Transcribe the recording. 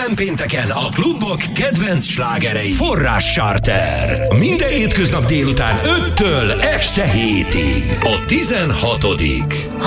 Minden pénteken a klubok kedvenc slágerei. Forrás Charter. Minden hétköznap délután 5-től este 7-ig. A 16.